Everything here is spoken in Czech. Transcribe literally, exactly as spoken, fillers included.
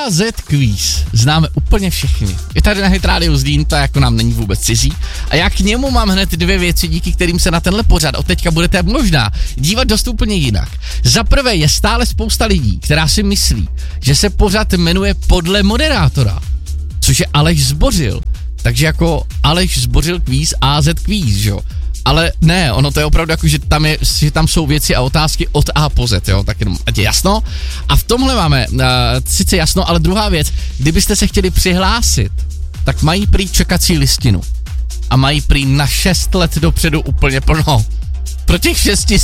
á zet Quiz známe úplně všichni. Je tady na Hit Radio Zlín, to jako nám není vůbec cizí. A já k němu mám hned dvě věci, díky kterým se na tenhle pořad od teďka budete možná dívat dost úplně jinak. Za prvé je stále spousta lidí, která si myslí, že se pořad jmenuje podle moderátora, což je Aleš Zbořil. Takže jako Aleš Zbořil Quiz, á zet Quiz, jo. Ale ne, ono to je opravdu jako, že tam, je, že tam jsou věci a otázky od A po Z, jo, tak jenom, ať je jasno. A v tomhle máme uh, sice jasno, ale druhá věc, kdybyste se chtěli přihlásit, tak mají prý čekací listinu. A mají prý na šest let dopředu úplně plno. Pro těch šesti